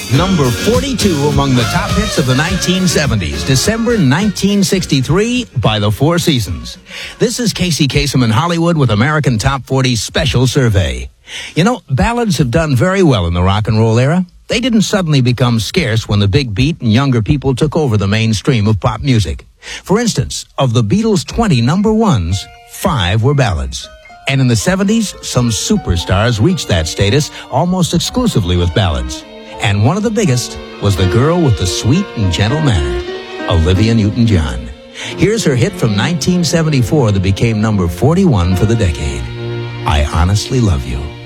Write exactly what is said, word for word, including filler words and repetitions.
Number forty-two among the top hits of the nineteen seventies, December nineteen sixty-three, by the Four Seasons. This is Casey Kasem in Hollywood with American Top forty Special Survey. You know, ballads have done very well in the rock and roll era. They didn't suddenly become scarce when the big beat and younger people took over the mainstream of pop music. For instance, of the Beatles' twenty number ones, five were ballads. And in the seventies, some superstars reached that status almost exclusively with ballads. And one of the biggest was the girl with the sweet and gentle manner, Olivia Newton-John. Here's her hit from nineteen seventy-four that became number forty-one for the decade, I Honestly Love You.